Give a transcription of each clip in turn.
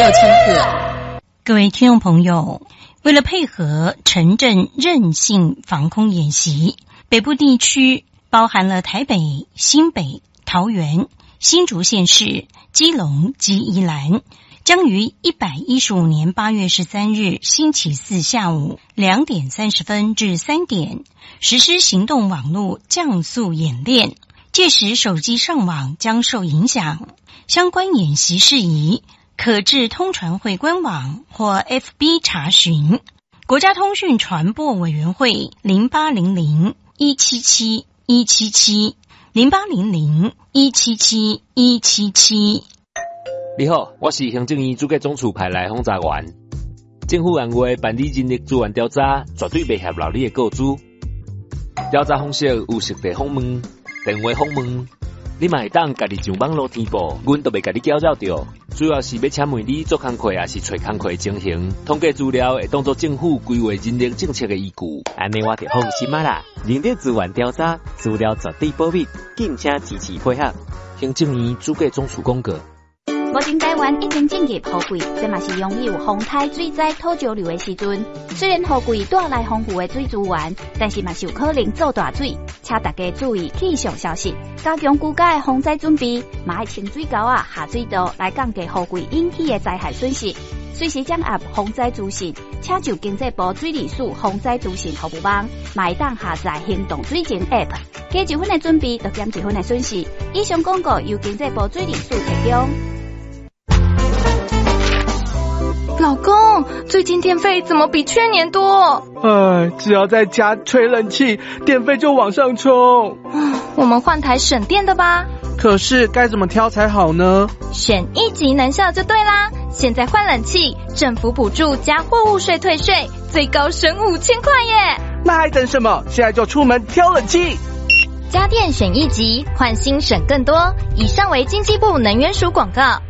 千克。各位听众朋友，为了配合城镇韧性防空演习，北部地区包含了台北、新北、桃园、新竹县市、基隆及宜兰，将于115年8月13日星期四下午2点30分至3点实施行动网络降速演练，届时手机上网将受影响。相关演习事宜可至通传会官网或 FB 查询。国家通讯传播委员会0800177177 0800177177。 你好，我是行政院主计总处派来轰炸员。政府按月办理人力资源调查，绝对袂合劳你的告知。调查方式有实地访问、电话访问，你嘛会当家己上网络填报，阮都袂家己搅扰着。主要是要请问你做工课，也是找工课情形，统计资料会当作政府规划人力政策的依据。 安尼我就放心啦。人力资源调查资料绝对保密，敬请支持配合。 行政院主计总处公告。 目前台湾已经进入雨季，这嘛是拥有风台水灾土石流的时阵。虽然雨季带来丰富的水资源，但是嘛是有可能造大水，请大家注意气象消息，加强居家的防灾准备，嘛爱清水沟啊、下水道来降低雨季引起的灾害损失。随时掌握防灾资讯，请就经济部水利署防灾资讯服务网，嘛会当下载行动水情 App， 加1分的准备，就减1分的损失。以上广告由经济部水利署提供。 老公，最近电费怎么比去年多？ 只要在家吹冷气，电费就往上冲。 我们换台省电的吧。 可是该怎么挑才好呢？ 选1级能效就对啦。现在换冷气，政府补助加货物税退税，最高省5000块耶！ 那还等什么？现在就出门挑冷气。 家电选1级，换新省更多。以上为经济部能源署广告。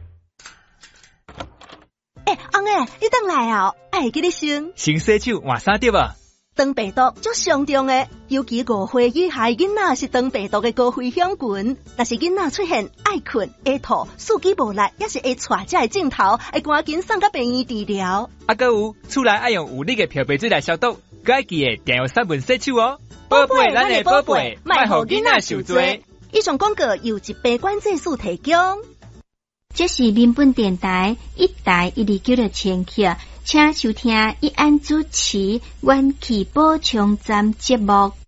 翁诶，你等来啊！会记你先洗手换衫对吧？ 肠病毒足严重诶，尤其5岁以下囡仔是肠病毒的高危险群。若是囡仔出现爱困、会吐、四肢无力，也是会带这个镜头，会赶紧送到病院治疗。 还有厝内爱用有力的漂白水来消毒，还要记得定用3分洗手哦。 宝贝，咱的宝贝，莫让囡仔受罪。以上广告由疾病管制署提供。 这是民本电台1台129千克，请收听一安主持元气补充站节目。